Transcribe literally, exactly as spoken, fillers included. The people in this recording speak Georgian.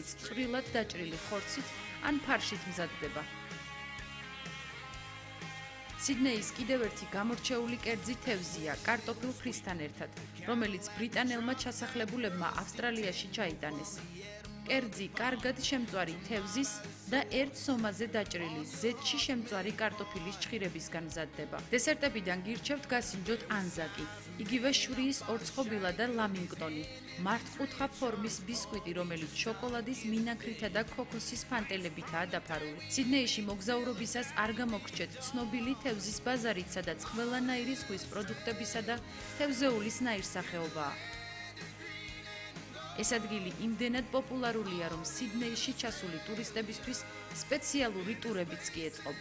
რომელიც წვრილად დაჭრილი ხორცით ან ფარშით მზადდება. სიდნეის კიდევ ერთი გამორჩეული კერძი თევზია, კარტოფილ ფრისთან ერთად, რომელიც ბრიტანელმა ჩასახლებულებმა ავსტრალიაში ჩაიტანეს. კერძი კარგად შემწვარი თევზის და ერთ სომაზე დაჭრილი ზეთში შემწვარი კარტოფილის ჭხირებისგან მზადდება. დესერტებიდან გირჩევთ გასინჯოთ ანზაკი, იგივე შვრის ორცხობილა და ლამინგტონი, მართკუთხა ფორმის ბისკვიტი, რომელიც შოკოლადის მინაქრითა და ქოქოსის ფანტელებითაა დაფარული. სიდნეიში მოგზაურობისას არ გამოგრჩეთ ცნობილი თევზის ბაზარით, სადაც ყველანაირი ზღვის პროდუქტებისა და თევზეულის ნაირსახეობაა. ეს ადგილი იმდენად პოპულარულია, რომ სიდნეიში ჩასული ტურისტებისთვის სპეციალური ტურებიც კი ეწყობა.